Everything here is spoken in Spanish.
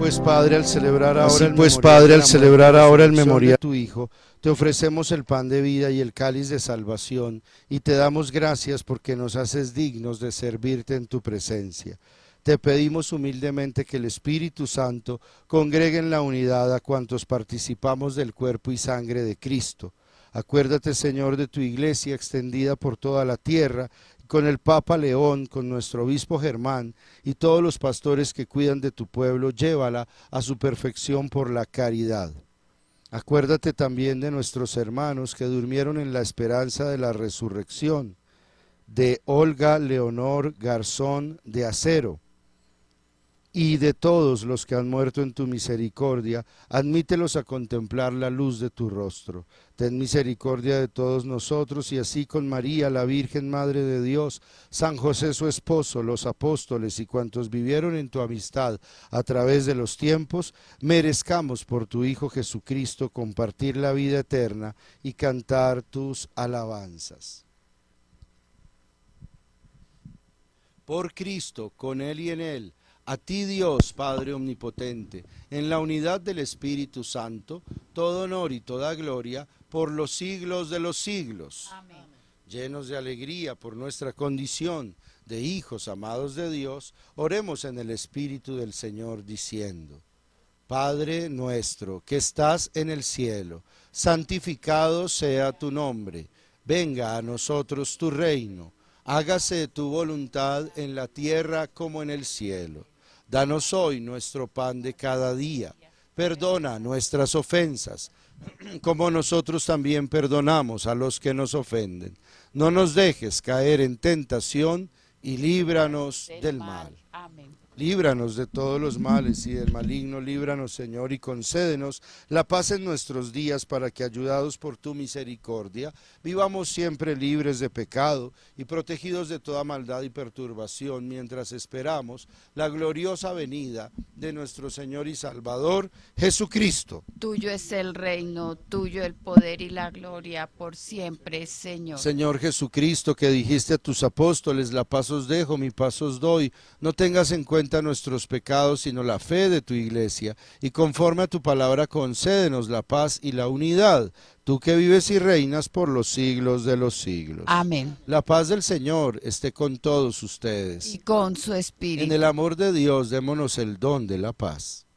pues Padre, al celebrar ahora el memorial de tu Hijo, te ofrecemos el pan de vida y el cáliz de salvación, y te damos gracias porque nos haces dignos de servirte en tu presencia. Te pedimos humildemente que el Espíritu Santo congregue en la unidad a cuantos participamos del cuerpo y sangre de Cristo. Acuérdate, Señor, de tu iglesia extendida por toda la tierra, con el Papa León, con nuestro obispo Germán y todos los pastores que cuidan de tu pueblo, llévala a su perfección por la caridad. Acuérdate también de nuestros hermanos que durmieron en la esperanza de la resurrección, de Olga Leonor Garzón de Acero, y de todos los que han muerto en tu misericordia, admítelos a contemplar la luz de tu rostro. Ten misericordia de todos nosotros, y así con María, la Virgen Madre de Dios, San José su esposo, los apóstoles y cuantos vivieron en tu amistad a través de los tiempos, merezcamos por tu Hijo Jesucristo compartir la vida eterna y cantar tus alabanzas. Por Cristo, con Él y en Él, a ti Dios, Padre Omnipotente, en la unidad del Espíritu Santo, todo honor y toda gloria por los siglos de los siglos. Amén. Llenos de alegría por nuestra condición de hijos amados de Dios, oremos en el Espíritu del Señor diciendo: Padre nuestro que estás en el cielo, santificado sea tu nombre, venga a nosotros tu reino, hágase tu voluntad en la tierra como en el cielo. Danos hoy nuestro pan de cada día. Perdona nuestras ofensas, como nosotros también perdonamos a los que nos ofenden. No nos dejes caer en tentación y líbranos del mal. Amén. Líbranos de todos los males y del maligno, líbranos, Señor, y concédenos la paz en nuestros días, para que, ayudados por tu misericordia, vivamos siempre libres de pecado y protegidos de toda maldad y perturbación, mientras esperamos la gloriosa venida de nuestro Señor y Salvador, Jesucristo. Tuyo es el reino, tuyo el poder y la gloria por siempre, Señor. Señor Jesucristo, que dijiste a tus apóstoles: la paz os dejo, mi paz os doy, no tengas en cuenta nuestros pecados, sino la fe de tu iglesia, y conforme a tu palabra concédenos la paz y la unidad, tú que vives y reinas por los siglos de los siglos. Amén. La paz del Señor esté con todos ustedes. Y con su espíritu. En el amor de Dios, démonos el don de la paz.